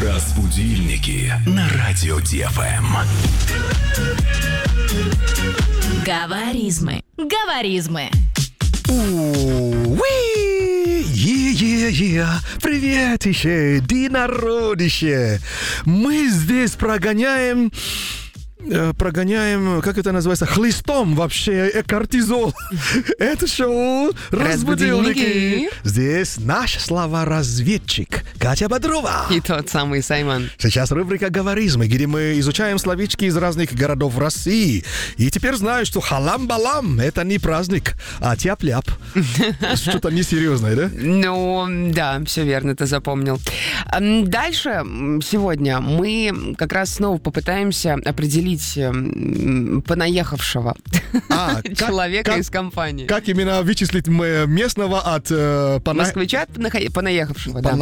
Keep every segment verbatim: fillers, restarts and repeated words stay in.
Разбудильники на радио ДФМ. Говоризмы. Говоризмы. Уи! Е-е-е! Привет еще, динародище! Мы здесь прогоняем... Прогоняем, как это называется, хлыстом вообще, кортизол. Это шоу «Разбудильники». Здесь наш слова-разведчик Катя Бодрова. И тот самый Саймон. Сейчас рубрика «Говоризмы», где мы изучаем словечки из разных городов России. И теперь знаю, что халам-балам — это не праздник, а тяп-ляп. Что-то несерьезное, да? Ну, да, все верно, ты запомнил. Дальше сегодня мы как раз снова попытаемся определить понаехавшего а, как, человека как, из компании. Как именно вычислить местного от э, пона... москвича от понаехавшего, да.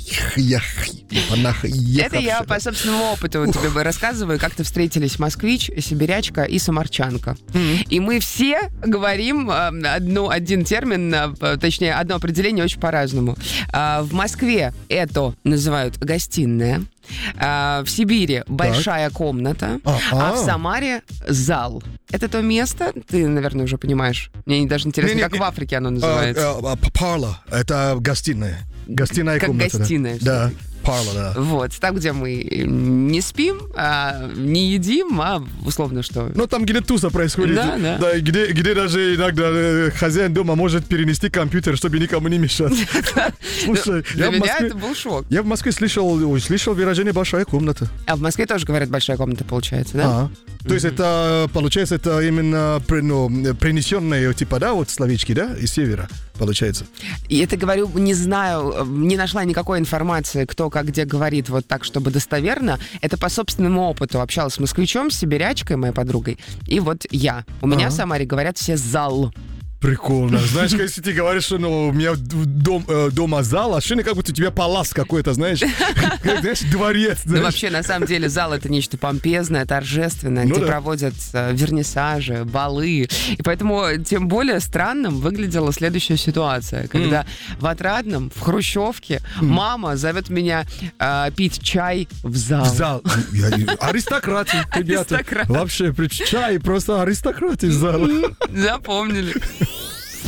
Это я по собственному опыту Ух. тебе рассказываю, как-то встретились москвич, сибирячка и самарчанка. Mm-hmm. И мы все говорим одну, один термин, точнее, одно определение очень по-разному. В Москве это называют гостиная. В Сибири большая так. комната, А-а. а в Самаре зал. Это то место, ты, наверное, уже понимаешь. Мне даже интересно, не, не, как не, в Африке оно называется. Парла, это гостиная. Гостиная как комната. Как гостиная. Да. Парла, да. Вот, там, где мы не спим, а не едим, а условно что. Ну, там, где туса происходит. Да, да. Да, где, где даже иногда хозяин дома может перенести компьютер, чтобы никому не мешать. Слушай, для меня это был шок. Я в Москве слышал, слышал выражение «большая комната». А в Москве тоже говорят «большая комната», получается, да? То есть это, получается, это именно принесенные, типа, да, вот словечки, да, из севера, получается. И это, говорю, не знаю, не нашла никакой информации, кто как где говорит вот так, чтобы достоверно. Это по собственному опыту. Общалась с москвичом, с сибирячкой, моей подругой, и вот я. У меня в Самаре говорят все «зал». Прикольно. Знаешь, если ты говоришь, что ну, у меня дом, э, дома зал, а что как будто у тебя палас какой-то, знаешь, знаешь, дворец. Ну, вообще, на самом деле, зал — это нечто помпезное, торжественное, где проводят вернисажи, балы. И поэтому тем более странным выглядела следующая ситуация, когда в Отрадном, в Хрущевке, мама зовет меня пить чай в зал. В зал. Аристократы, ребята. Вообще, чай, просто аристократы в зал. Запомнили.